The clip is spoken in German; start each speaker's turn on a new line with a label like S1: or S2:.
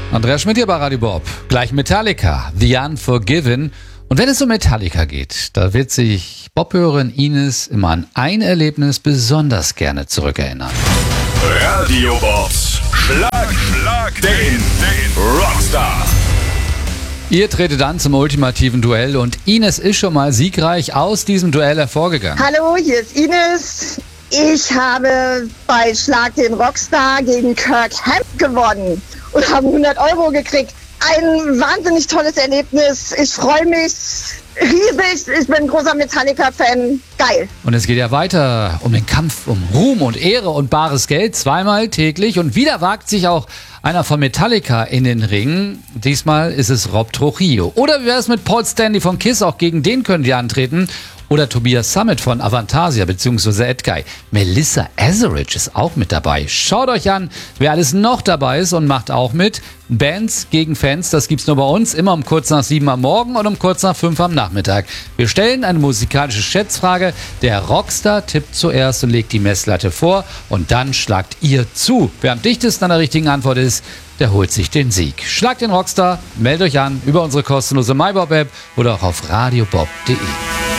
S1: Andreas Schmidt hier bei Radio Bob. Gleich Metallica, The Unforgiven. Und wenn es um Metallica geht, da wird sich Bob-Hörerin Ines immer an ein Erlebnis besonders gerne zurückerinnern.
S2: Radio Bobs Schlag den Rockstar.
S1: Ihr tretet an zum ultimativen Duell und Ines ist schon mal siegreich aus diesem Duell hervorgegangen.
S3: Hallo, hier ist Ines. Ich habe bei Schlag den Rockstar gegen Kirk Hammett gewonnen und habe 100 € gekriegt. Ein wahnsinnig tolles Erlebnis. Ich freue mich riesig. Ich bin ein großer Metallica-Fan. Geil.
S1: Und es geht ja weiter um den Kampf um Ruhm und Ehre und bares Geld, zweimal täglich. Und wieder wagt sich auch einer von Metallica in den Ring. Diesmal ist es Rob Trujillo. Oder wie wäre es mit Paul Stanley von Kiss? Auch gegen den können die antreten. Oder Tobias Sammet von Avantasia bzw. Edguy. Melissa Etheridge ist auch mit dabei. Schaut euch an, wer alles noch dabei ist und macht auch mit. Bands gegen Fans, das gibt's nur bei uns, immer um kurz nach 7 am Morgen und um kurz nach 5 am Nachmittag. Wir stellen eine musikalische Schätzfrage. Der Rockstar tippt zuerst und legt die Messlatte vor und dann schlagt ihr zu. Wer am dichtesten an der richtigen Antwort ist, der holt sich den Sieg. Schlagt den Rockstar, meldet euch an über unsere kostenlose MyBob-App oder auch auf radiobob.de.